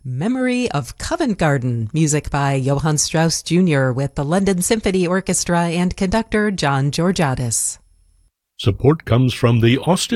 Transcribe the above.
Memory of Covent Garden, music by Johann Strauss Jr. with the London Symphony Orchestra and conductor John Georgiadis. Support comes from the Austin